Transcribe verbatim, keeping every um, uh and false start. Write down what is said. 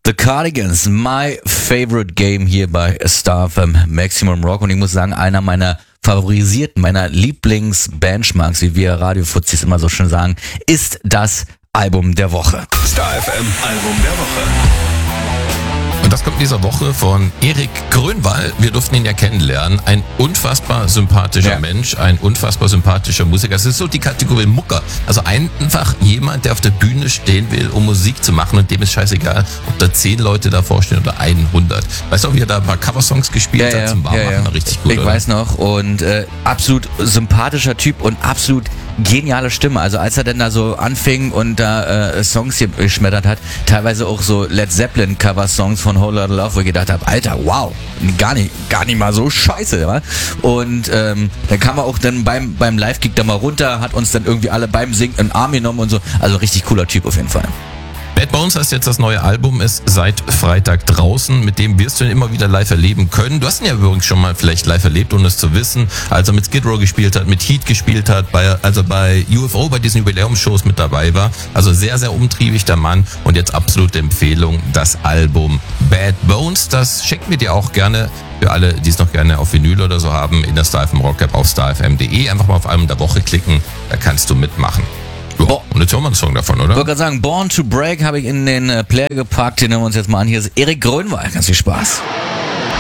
The Cardigans, my favorite game hier bei Star F M Maximum Rock. Und ich muss sagen, einer meiner favorisierten, meiner Lieblings-Benchmarks, wie wir Radio-Fuzis immer so schön sagen, ist das Album der Woche. Star F M Album der Woche. Und das kommt in dieser Woche von Erik Grönwall. Wir durften ihn ja kennenlernen. Ein unfassbar sympathischer Ja. Mensch, ein unfassbar sympathischer Musiker. Es ist so die Kategorie Mucker. Also einfach jemand, der auf der Bühne stehen will, um Musik zu machen, und dem ist scheißegal, ob da zehn Leute davor stehen oder hundert. Weißt du, wie er da ein paar Coversongs gespielt hat zum Warmmachen? Richtig gut, Ich oder? weiß noch. Und äh, absolut sympathischer Typ und absolut geniale Stimme. Also als er denn da so anfing und da äh, Songs hier geschmettert hat, teilweise auch so Led Zeppelin Cover-Songs von Whole Lotta Love, wo ich gedacht habe, Alter, wow, gar nicht, gar nicht mal so scheiße. Wa? Und ähm, dann kam er auch dann beim, beim Live-Gig da mal runter, hat uns dann irgendwie alle beim Singen in den Arm genommen und so. Also richtig cooler Typ auf jeden Fall. Bad Bones heißt jetzt das neue Album, ist seit Freitag draußen. Mit dem wirst du ihn immer wieder live erleben können. Du hast ihn ja übrigens schon mal vielleicht live erlebt, ohne es zu wissen. Als er mit Skid Row gespielt hat, mit Heat gespielt hat, bei, als er bei U F O, bei diesen Jubiläumsshows mit dabei war. Also sehr, sehr umtriebig der Mann. Und jetzt absolute Empfehlung, das Album Bad Bones. Das schenken wir dir auch gerne für alle, die es noch gerne auf Vinyl oder so haben, in der Star F M Rock App auf star f m punkt de. Einfach mal auf Album der Woche klicken, da kannst du mitmachen. Ja, und jetzt hören wir einen Song davon, oder? Ich wollte gerade sagen, Born to Break habe ich in den äh, Player gepackt. Den hören wir uns jetzt mal an. Hier ist Erik Grönwall. Ganz viel Spaß.